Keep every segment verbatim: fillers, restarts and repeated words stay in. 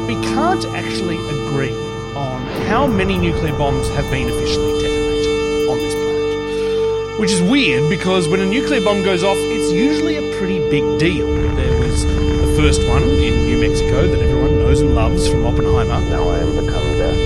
we can't actually agree on how many nuclear bombs have been officially detonated on this planet. Which is weird because when a nuclear bomb goes off, it's usually a pretty big deal. There was the first one in New Mexico that everyone knows and loves from Oppenheimer. Now I am become death,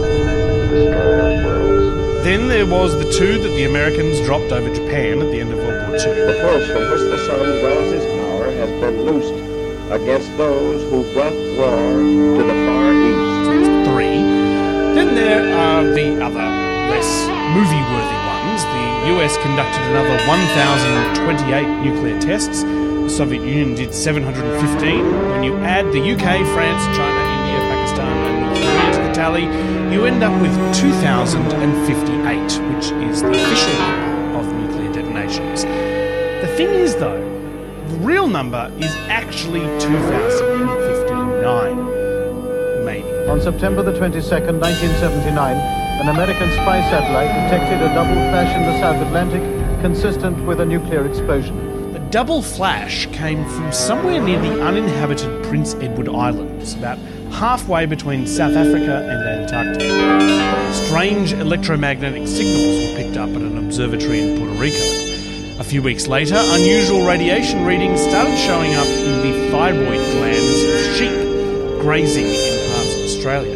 destroyer of worlds. Then there was the two that the Americans dropped over Japan at the end of World War Two. The force from which the sun draws his power has been loosed against those who brought war to the far east. So there's three. Then there are the other, less movie-worthy ones. The U S conducted another one thousand twenty-eight nuclear tests. The Soviet Union did seven hundred fifteen. When you add the U K, France, China, India, Pakistan and North Korea to the tally, you end up with two thousand fifty-eight, which is the official number of nuclear detonations. The thing is, though, the real number is actually two thousand fifty-nine, maybe. On September the twenty-second, nineteen seventy-nine, an American spy satellite detected a double flash in the South Atlantic consistent with a nuclear explosion. The double flash came from somewhere near the uninhabited Prince Edward Islands, about halfway between South Africa and Antarctica. Strange electromagnetic signals were picked up at an observatory in Puerto Rico. A few weeks later, unusual radiation readings started showing up in the thyroid glands of sheep grazing in parts of Australia.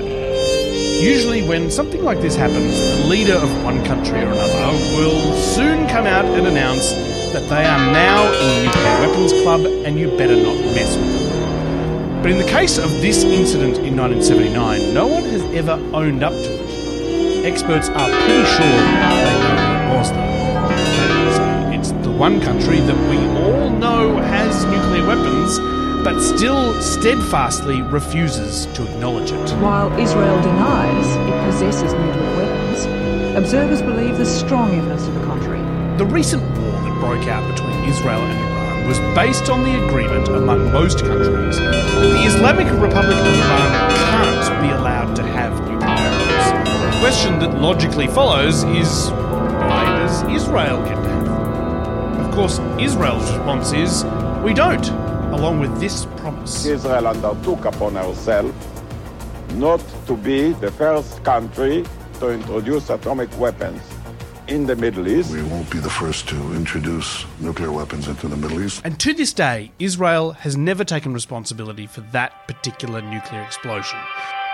Usually when something like this happens, the leader of one country or another will soon come out and announce that they are now in the Nuclear Weapons Club and you better not mess with them. But in the case of this incident in nineteen seventy-nine, no one has ever owned up to it. Experts are pretty sure they know who it was, though. They say it's the one country that we all know has nuclear weapons, but still steadfastly refuses to acknowledge it. While Israel denies it possesses nuclear weapons, observers believe there's strong evidence to the contrary. The recent war that broke out between Israel and Iran was based on the agreement among most countries that the Islamic Republic of Iran can't be allowed to have nuclear weapons. The question that logically follows is, why does Israel get to have them? Of course, Israel's response is, we don't, along with this promise. Israel undertook upon herself not to be the first country to introduce atomic weapons in the Middle East. We won't be the first to introduce nuclear weapons into the Middle East. And to this day, Israel has never taken responsibility for that particular nuclear explosion.